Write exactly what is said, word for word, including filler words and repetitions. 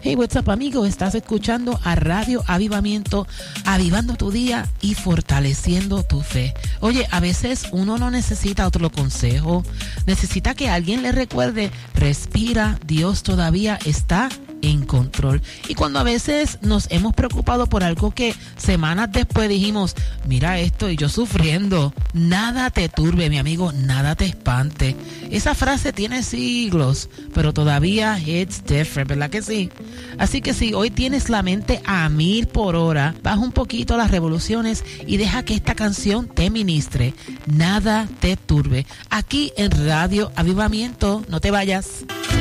Hey, what's up, amigo? Estás escuchando a Radio Avivamiento, avivando tu día y fortaleciendo tu fe. Oye, a veces uno no necesita otro consejo, necesita que alguien le recuerde, respira, Dios todavía está en control. Y cuando a veces nos hemos preocupado por algo que semanas después dijimos, mira esto y yo sufriendo, nada te turbe, mi amigo, nada te espante. Esa frase tiene siglos, pero todavía it's different, ¿verdad que sí? Así que si hoy tienes la mente a mil por hora, baja un poquito las revoluciones y deja que esta canción te ministre. Nada te turbe. Aquí en Radio Avivamiento, no te vayas.